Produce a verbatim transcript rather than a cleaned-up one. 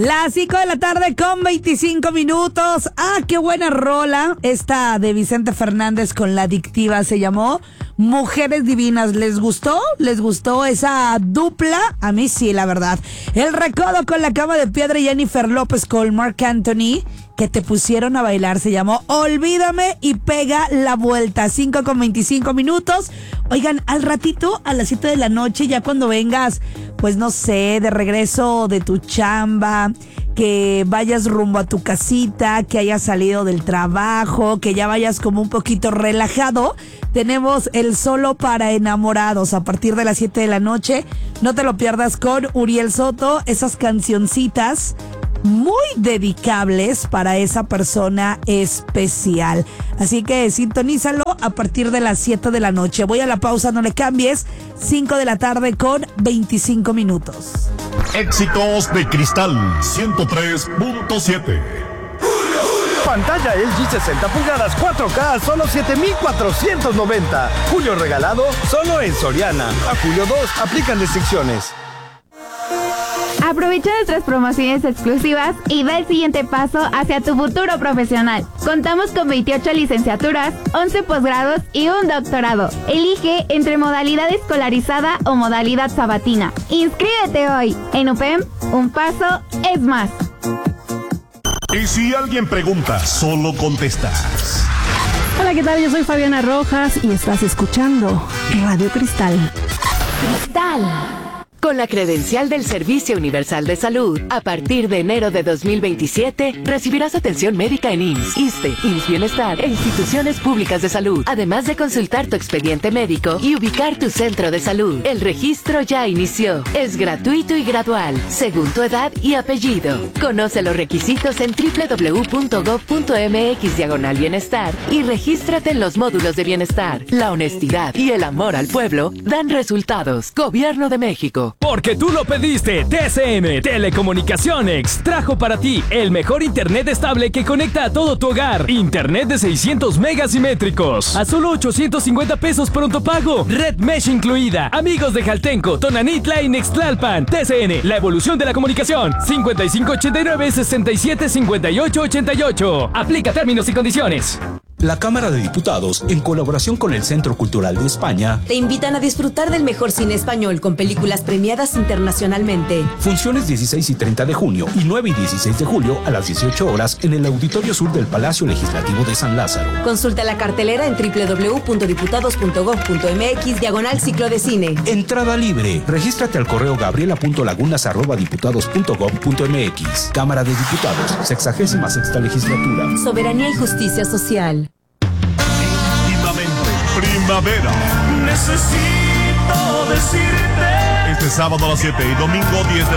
Las cinco de la tarde con veinticinco minutos. Ah, qué buena rola. Esta de Vicente Fernández con La Adictiva se llamó Mujeres Divinas. ¿Les gustó? ¿Les gustó esa dupla? A mí sí, la verdad. El Recodo con La Cama de Piedra y Jennifer López con Marc Anthony, que te pusieron a bailar, se llamó Olvídame y Pega la Vuelta. Cinco con veinticinco minutos. Oigan, al ratito, a las siete de la noche, ya cuando vengas, pues no sé, de regreso de tu chamba, que vayas rumbo a tu casita, que hayas salido del trabajo, que ya vayas como un poquito relajado, tenemos el Solo para Enamorados a partir de las siete de la noche. No te lo pierdas con Uriel Soto, esas cancioncitas muy dedicables para esa persona especial. Así que sintonízalo a partir de las siete de la noche. Voy a la pausa, no le cambies. cinco de la tarde con veinticinco minutos. Éxitos de Cristal ciento tres punto siete. Pantalla L G sesenta pulgadas cuatro K a solo siete mil cuatrocientos noventa. Julio regalado solo en Soriana. A julio dos aplican restricciones. Aprovecha nuestras promociones exclusivas y da el siguiente paso hacia tu futuro profesional. Contamos con veintiocho licenciaturas, once posgrados y un doctorado. Elige entre modalidad escolarizada o modalidad sabatina. Inscríbete hoy. En U P E M, un paso es más. Y si alguien pregunta, solo contestas. Hola, ¿qué tal? Yo soy Fabiana Rojas y estás escuchando Radio Cristal. Cristal. Con la credencial del Servicio Universal de Salud, a partir de enero de dos mil veintisiete, recibirás atención médica en I M S S, ISSSTE, I M S S Bienestar e instituciones públicas de salud, además de consultar tu expediente médico y ubicar tu centro de salud. El registro ya inició. Es gratuito y gradual, según tu edad y apellido. Conoce los requisitos en doble u doble u doble u punto gob punto eme equis diagonal bienestar y regístrate en los módulos de bienestar. La honestidad y el amor al pueblo dan resultados. Gobierno de México. Porque tú lo pediste, T C M Telecomunicaciones trajo para ti el mejor internet estable que conecta a todo tu hogar. Internet de seiscientos megas simétricos a solo ochocientos cincuenta pesos pronto pago. Red Mesh incluida. Amigos de Jaltenco, Tonanitla y Nextlalpan. T C N, la evolución de la comunicación. cincuenta y cinco ochenta y nueve sesenta y siete cincuenta y ocho ochenta y ocho. Aplica términos y condiciones. La Cámara de Diputados, en colaboración con el Centro Cultural de España, te invitan a disfrutar del mejor cine español con películas premiadas internacionalmente. Funciones dieciséis y treinta de junio y nueve y dieciséis de julio a las dieciocho horas en el Auditorio Sur del Palacio Legislativo de San Lázaro. Consulta la cartelera en doble u doble u doble u punto diputados punto gob punto eme equis diagonal ciclo de cine. Entrada libre. Regístrate al correo gabriela punto lagunas arroba diputados punto gob punto eme equis. Cámara de Diputados, sexagésima sexta legislatura. Soberanía y justicia social. Primavera. Necesito decirte. Este sábado a las siete y domingo diez de